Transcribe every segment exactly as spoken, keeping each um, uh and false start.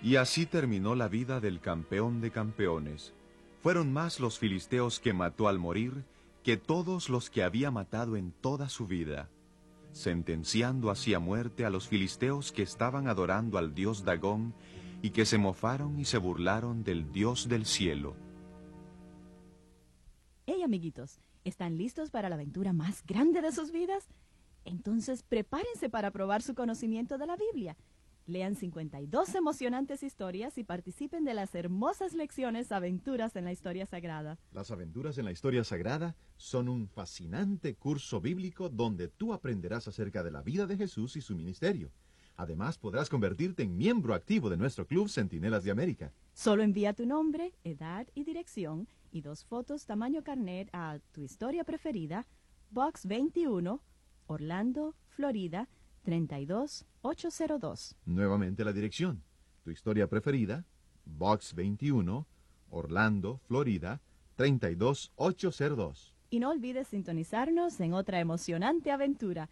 Y así terminó la vida del campeón de campeones. Fueron más los filisteos que mató al morir que todos los que había matado en toda su vida, sentenciando así a muerte a los filisteos que estaban adorando al dios Dagón y que se mofaron y se burlaron del Dios del cielo. Hey, amiguitos, ¿están listos para la aventura más grande de sus vidas? Entonces prepárense para probar su conocimiento de la Biblia. Lean cincuenta y dos emocionantes historias y participen de las hermosas lecciones Aventuras en la Historia Sagrada. Las Aventuras en la Historia Sagrada son un fascinante curso bíblico donde tú aprenderás acerca de la vida de Jesús y su ministerio. Además, podrás convertirte en miembro activo de nuestro Club Centinelas de América. Solo envía tu nombre, edad y dirección y dos fotos tamaño carnet a Tu Historia Preferida, Box veintiuno, Orlando, Florida, treinta y dos mil ochocientos dos. Nuevamente la dirección. Tu Historia Preferida, Box veintiuno, Orlando, Florida, treinta y dos mil ochocientos dos. Y no olvides sintonizarnos en otra emocionante aventura.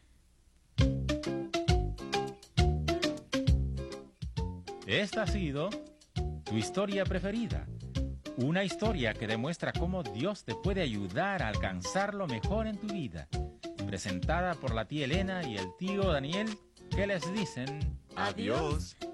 Esta ha sido Tu Historia Preferida. Una historia que demuestra cómo Dios te puede ayudar a alcanzar lo mejor en tu vida. Presentada por la tía Elena y el tío Daniel, que les dicen Adiós.